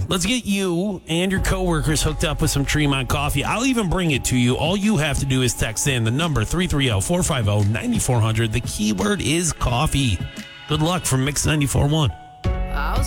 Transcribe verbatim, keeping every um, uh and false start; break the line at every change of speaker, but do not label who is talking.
Let's get you and your coworkers hooked up with some Tremont coffee. I'll even bring it to you. All you have to do is text in the number three three zero, four five zero, nine four zero zero. The keyword is coffee. Good luck from Mix ninety-four point one.